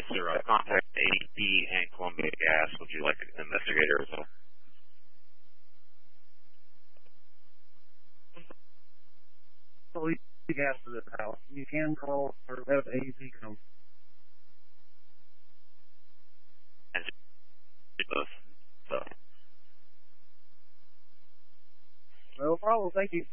sir. Contact AD and Columbia Gas. Would you like an investigator as well? Police gas to this house. You can call or have AZ come. And both. So. No problem. Thank you.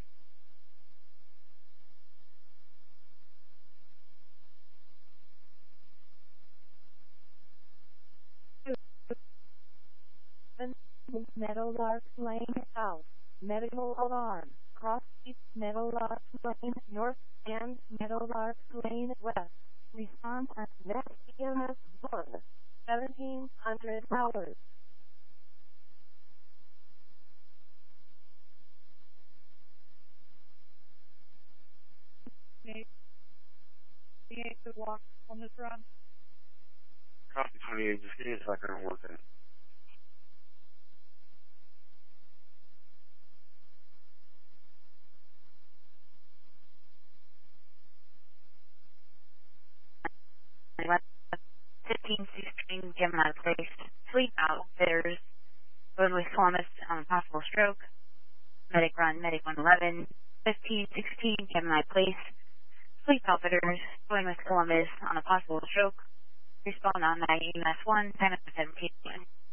Meadowlark Lane out. Medical alarm. Cross Meadowlark Lane north and Meadowlark Lane west. Response at next EMS 1. 1700 hours. The 8th block on this run. Copy 28. Just give me a second. I'm working. Anyway, 1516 Gemini Place. Sleep Outfitters. Going with Columbus on possible stroke. Medic Run, Medic 111. 1516 Gemini Place. Sleep Outfitters. Going with Columbus on a possible stroke. Respawn on that EMS 1, 10 of 17.